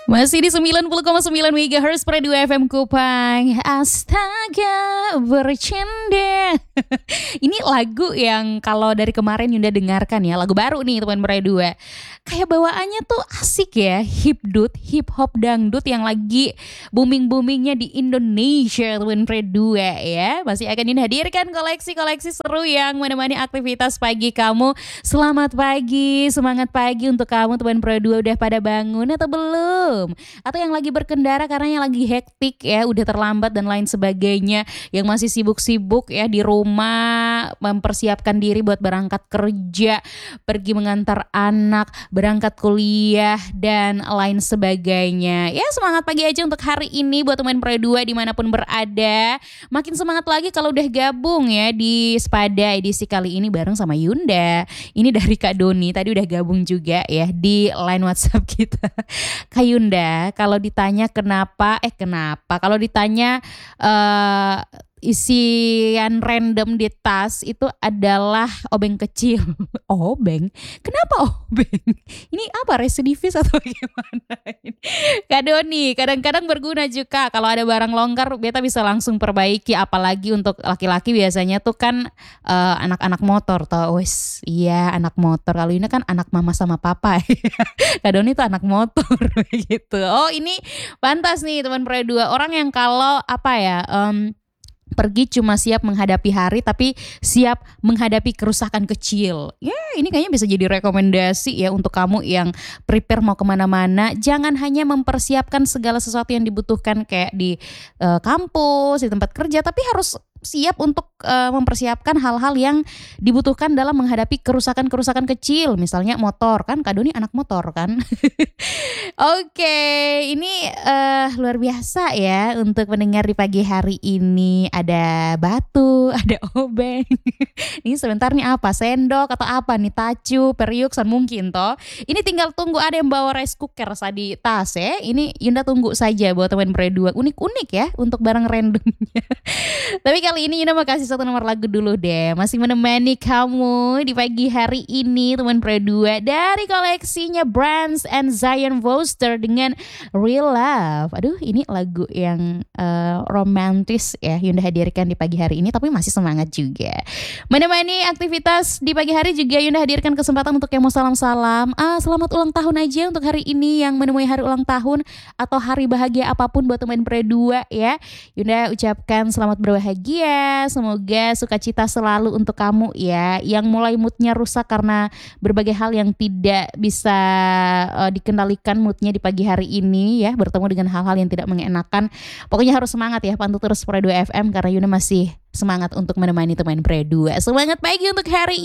Masih di 90,9 MHz Pre 2 FM Kupang. Astaga, bercanda. Ini lagu yang kalau dari kemarin Yunda dengarkan ya, lagu baru nih teman Pre 2. Kayak bawaannya tuh asik ya, hipdut, hip hop dangdut yang lagi booming-boomingnya di Indonesia teman Pre 2 ya. Masih akan Yunda hadirkan koleksi-koleksi seru yang menemani aktivitas pagi kamu. Selamat pagi, semangat pagi untuk kamu teman Pre 2, udah pada bangun atau belum? Atau yang lagi berkendara karena yang lagi hektik ya, udah terlambat dan lain sebagainya, yang masih sibuk-sibuk ya di rumah mempersiapkan diri buat berangkat kerja, pergi mengantar anak, berangkat kuliah dan lain sebagainya. Ya semangat pagi aja untuk hari ini buat teman Pro 2 dimanapun berada. Makin semangat lagi kalau udah gabung ya di Spada edisi kali ini bareng sama Yunda. Ini dari Kak Doni, tadi udah gabung juga ya di line WhatsApp kita. Kak Yunda, kalau ditanya kalau ditanya eh, isian random di tas itu adalah obeng kecil. Obeng? Kenapa obeng? Ini apa, residivis atau gimana? Kak Doni, kadang-kadang berguna juga kalau ada barang longgar beta bisa langsung perbaiki, apalagi untuk laki-laki biasanya tuh kan anak-anak motor toh. Wes, iya anak motor. Kalau ini kan anak mama sama papa. Kak Doni tuh anak motor gitu. Oh, ini pantas nih teman Pre 2. Orang yang kalau pergi cuma siap menghadapi hari tapi siap menghadapi kerusakan kecil. Ya ini kayaknya bisa jadi rekomendasi ya untuk kamu yang prepare mau kemana-mana. Jangan hanya mempersiapkan segala sesuatu yang dibutuhkan kayak di kampus, di tempat kerja, tapi harus siap untuk mempersiapkan hal-hal yang dibutuhkan dalam menghadapi kerusakan-kerusakan kecil. Misalnya motor, kan Kak Doni anak motor kan. Oke, ini luar biasa ya untuk mendengar di pagi hari ini. Ada batu, ada obeng. Ini sebentar nih apa? Sendok atau apa nih? Tacu, periuksan mungkin toh. Ini tinggal tunggu ada yang bawa rice cooker di tas ya. Ini Yunda tunggu saja buat teman Pre 2. Unik-unik ya untuk barang randomnya. Tapi kali ini Yunda mau kasih satu nomor lagu dulu deh. Masih menemani kamu di pagi hari ini teman Pre 2 dari koleksinya Brands and Zion Foster dengan Real Love. Aduh, ini lagu yang romantis ya Yunda hadirkan di pagi hari ini, tapi masih semangat juga. Menemani aktivitas di pagi hari juga Yunda hadirkan kesempatan untuk yang mau salam-salam. Selamat ulang tahun aja untuk hari ini yang menemui hari ulang tahun atau hari bahagia apapun buat teman Pre 2 ya. Yunda ucapkan selamat berbahagia, semoga sukacita selalu untuk kamu ya, yang mulai moodnya rusak karena berbagai hal yang tidak bisa dikendalikan moodnya di pagi hari ini ya, bertemu dengan hal-hal yang tidak mengenakan. Pokoknya harus semangat ya, pantau terus Pre 2 FM karena Yuna masih semangat untuk menemani teman Pre 2. Semangat pagi untuk hari